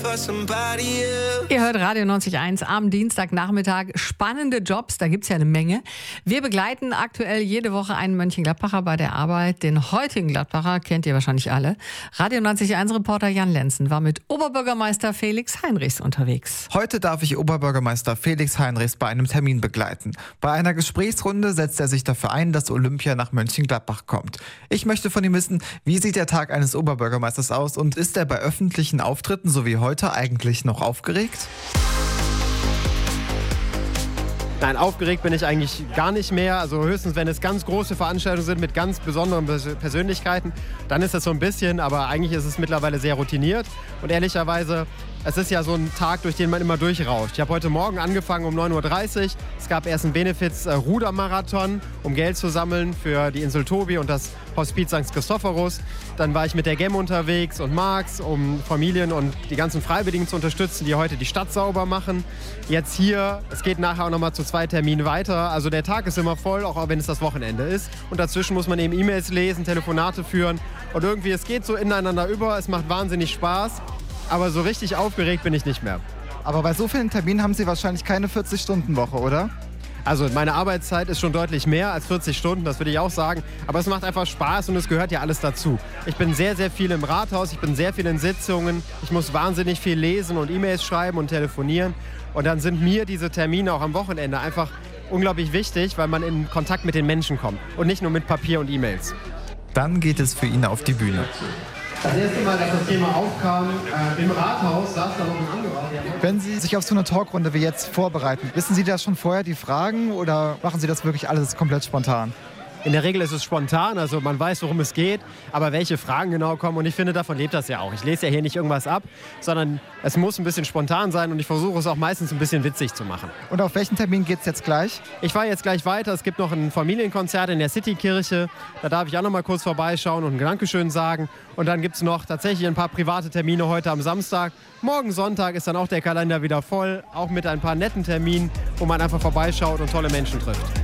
Ihr hört Radio 90.1 am Dienstagnachmittag. Spannende Jobs, da gibt's ja eine Menge. Wir begleiten aktuell jede Woche einen Mönchengladbacher bei der Arbeit. Den heutigen Gladbacher kennt ihr wahrscheinlich alle. Radio 90.1-Reporter Jan Lenzen war mit Oberbürgermeister Felix Heinrichs unterwegs. Heute darf ich Oberbürgermeister Felix Heinrichs bei einem Termin begleiten. Bei einer Gesprächsrunde setzt er sich dafür ein, dass Olympia nach Mönchengladbach kommt. Ich möchte von ihm wissen, wie sieht der Tag eines Oberbürgermeisters aus und ist er bei öffentlichen Auftritten so wie heute eigentlich noch aufgeregt? Nein, aufgeregt bin ich eigentlich gar nicht mehr. Also höchstens, wenn es ganz große Veranstaltungen sind mit ganz besonderen Persönlichkeiten, dann ist das so ein bisschen, aber eigentlich ist es mittlerweile sehr routiniert. Und ehrlicherweise, es ist ja so ein Tag, durch den man immer durchrauscht. Ich habe heute Morgen angefangen um 9.30 Uhr. Es gab erst einen Benefiz-Rudermarathon, um Geld zu sammeln für die Insel Tobi und das Hospiz St. Christophorus. Dann war ich mit der GEM unterwegs und Marx, um Familien und die ganzen Freiwilligen zu unterstützen, die heute die Stadt sauber machen. Jetzt hier, es geht nachher auch nochmal zu 2 Terminen weiter. Also der Tag ist immer voll, auch wenn es das Wochenende ist. Und dazwischen muss man eben E-Mails lesen, Telefonate führen. Und irgendwie, es geht so ineinander über, es macht wahnsinnig Spaß. Aber so richtig aufgeregt bin ich nicht mehr. Aber bei so vielen Terminen haben Sie wahrscheinlich keine 40-Stunden-Woche, oder? Also meine Arbeitszeit ist schon deutlich mehr als 40 Stunden, das würde ich auch sagen. Aber es macht einfach Spaß und es gehört ja alles dazu. Ich bin sehr, sehr viel im Rathaus, ich bin sehr viel in Sitzungen. Ich muss wahnsinnig viel lesen und E-Mails schreiben und telefonieren. Und dann sind mir diese Termine auch am Wochenende einfach unglaublich wichtig, weil man in Kontakt mit den Menschen kommt und nicht nur mit Papier und E-Mails. Dann geht es für ihn auf die Bühne. Das erste Mal, dass das Thema aufkam, im Rathaus saß da noch ein anderer. Wenn Sie sich auf so eine Talkrunde wie jetzt vorbereiten, wissen Sie da schon vorher die Fragen oder machen Sie das wirklich alles komplett spontan? In der Regel ist es spontan, also man weiß, worum es geht, aber welche Fragen genau kommen, und ich finde, davon lebt das ja auch. Ich lese ja hier nicht irgendwas ab, sondern es muss ein bisschen spontan sein und ich versuche es auch meistens ein bisschen witzig zu machen. Und auf welchen Termin geht es jetzt gleich? Ich fahre jetzt gleich weiter, es gibt noch ein Familienkonzert in der Citykirche, da darf ich auch noch mal kurz vorbeischauen und ein Dankeschön sagen. Und dann gibt es noch tatsächlich ein paar private Termine heute am Samstag. Morgen Sonntag ist dann auch der Kalender wieder voll, auch mit ein paar netten Terminen, wo man einfach vorbeischaut und tolle Menschen trifft.